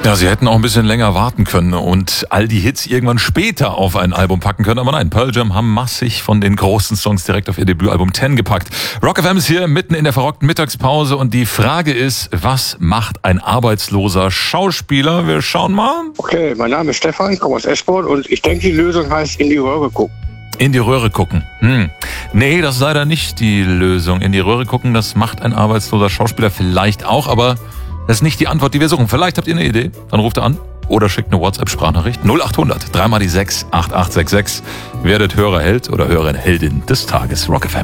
Ja, sie hätten auch ein bisschen länger warten können und all die Hits irgendwann später auf ein Album packen können. Aber nein, Pearl Jam haben massig von den großen Songs direkt auf ihr Debütalbum 10 gepackt. Rock FM ist hier mitten in der verrockten Mittagspause und die Frage ist, was macht ein arbeitsloser Schauspieler? Wir schauen mal. Okay, mein Name ist Stefan, komme aus Esport und ich denke, die Lösung heißt in die Röhre gucken. In die Röhre gucken. Nee, das ist leider nicht die Lösung. In die Röhre gucken, das macht ein arbeitsloser Schauspieler vielleicht auch, aber das ist nicht die Antwort, die wir suchen. Vielleicht habt ihr eine Idee, dann ruft ihr an oder schickt eine WhatsApp-Sprachnachricht 0800 3 mal die 6 8866. Werdet Hörerheld oder Hörerin Heldin des Tages. Rock FM.